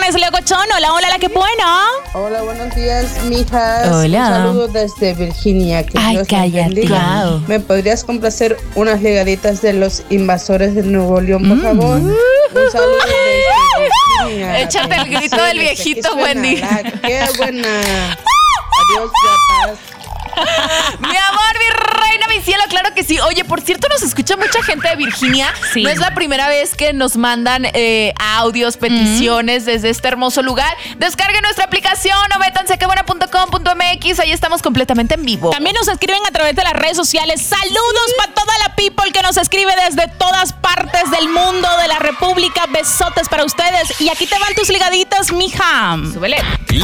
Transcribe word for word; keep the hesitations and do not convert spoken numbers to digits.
viernes, locochón. Hola, hola, la que buena. Hola, buenos días, mijas. Hola. Un saludo desde Virginia. Que Ay, Dios cállate. Wow. ¿Me podrías complacer unas ligaditas de los invasores de Nuevo León, por mm. favor? Un saludo desde Virginia. Échate el grito del viejito, Wendy. La, ¡Qué buena! Adiós, guapas. Mi amor, mi reina, mi cielo, claro que sí. Oye, por cierto, nos escucha mucha gente de Virginia. Sí. No es la primera vez que nos mandan eh, audios, peticiones mm. desde este hermoso lugar. Descarguen nuestra aplicación o métanse a quebuena punto com punto m x. Ahí estamos completamente en vivo. También nos escriben a través de las redes sociales. Saludos sí. para toda la people que nos escribe desde todas partes del mundo, de la república. Besotes para ustedes. Y aquí te van tus ligaditas, mija. Súbele.